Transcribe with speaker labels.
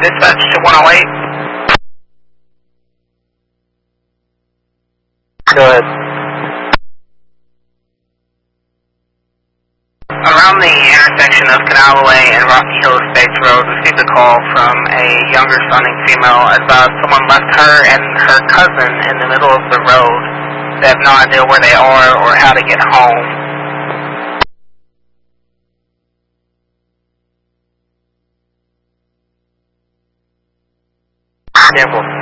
Speaker 1: Dispatch to 108.
Speaker 2: Go ahead.
Speaker 1: Around the intersection of Canal Way and Rocky Hill Estates Road, received a call from a younger sounding female about someone left her and her cousin in the middle of the road. They have no idea where they are or how to get home.
Speaker 2: Cancel.